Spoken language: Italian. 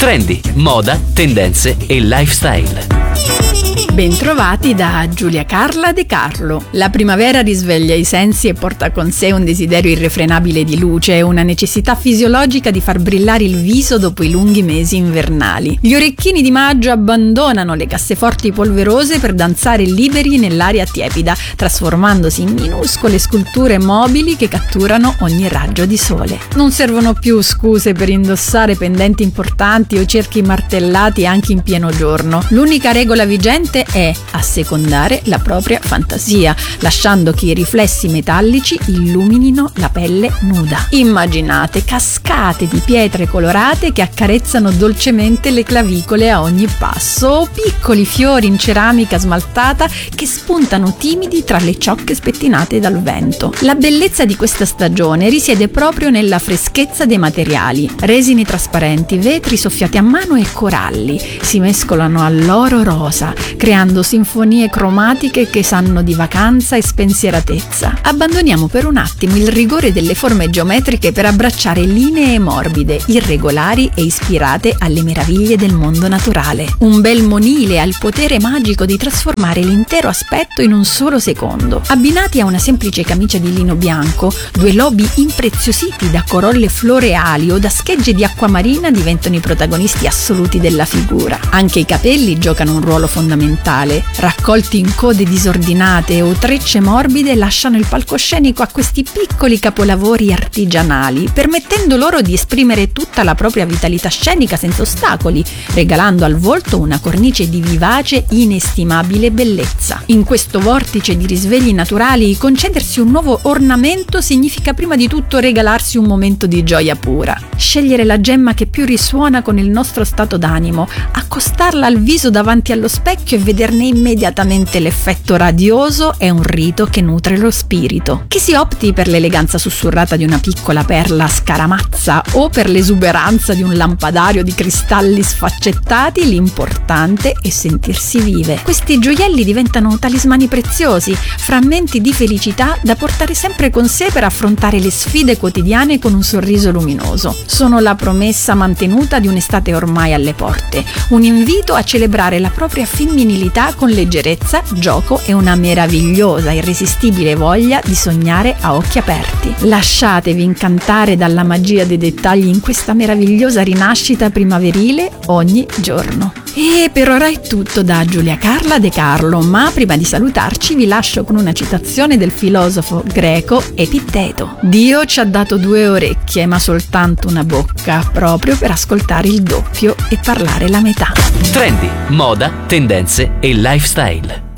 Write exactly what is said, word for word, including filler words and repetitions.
Trendi, moda, tendenze e lifestyle. Bentrovati da Giulia Carla De Carlo. La primavera risveglia i sensi e porta con sé un desiderio irrefrenabile di luce e una necessità fisiologica di far brillare il viso dopo i lunghi mesi invernali. Gli orecchini di maggio abbandonano le casseforti polverose per danzare liberi nell'aria tiepida, trasformandosi in minuscole sculture mobili che catturano ogni raggio di sole. Non servono più scuse per indossare pendenti importanti o cerchi martellati anche in pieno giorno. L'unica regola vigente è assecondare la propria fantasia, lasciando che i riflessi metallici illuminino la pelle nuda. Immaginate cascate di pietre colorate che accarezzano dolcemente le clavicole a ogni passo, o piccoli fiori in ceramica smaltata che spuntano timidi tra le ciocche spettinate dal vento. La bellezza di questa stagione risiede proprio nella freschezza dei materiali. Resini trasparenti, vetri soffiati a mano e coralli si mescolano all'oro rosa, creando sinfonie cromatiche che sanno di vacanza e spensieratezza. Abbandoniamo per un attimo il rigore delle forme geometriche per abbracciare linee morbide, irregolari e ispirate alle meraviglie del mondo naturale. Un bel monile ha il potere magico di trasformare l'intero aspetto in un solo secondo. Abbinati a una semplice camicia di lino bianco, due lobi impreziositi da corolle floreali o da schegge di acquamarina diventano i protagonisti assoluti della figura. Anche i capelli giocano un ruolo fondamentale. Raccolti in code disordinate o trecce morbide lasciano il palcoscenico a questi piccoli capolavori artigianali, permettendo loro di esprimere tutta la propria vitalità scenica senza ostacoli, regalando al volto una cornice di vivace, inestimabile bellezza. In questo vortice di risvegli naturali, concedersi un nuovo ornamento significa prima di tutto regalarsi un momento di gioia pura. Scegliere la gemma che più risuona con il nostro stato d'animo, accostarla al viso davanti allo specchio e vederne immediatamente l'effetto radioso è un rito che nutre lo spirito. Che si opti per l'eleganza sussurrata di una piccola perla scaramazza o per l'esuberanza di un lampadario di cristalli sfaccettati, l'importante è sentirsi vive. Questi gioielli diventano talismani preziosi, frammenti di felicità da portare sempre con sé per affrontare le sfide quotidiane con un sorriso luminoso. Sono la promessa mantenuta di un'estate ormai alle porte, un invito a celebrare la propria femminilità con leggerezza, gioco e una meravigliosa, irresistibile voglia di sognare a occhi aperti. Lasciatevi incantare dalla magia dei dettagli in questa meravigliosa rinascita primaverile ogni giorno. E per ora è tutto da Giulia Carla De Carlo, ma prima di salutarci vi lascio con una citazione del filosofo greco Epitteto. Dio ci ha dato due orecchie ma soltanto una bocca, proprio per ascoltare il doppio e parlare la metà. Trendi, moda, tendenze e lifestyle.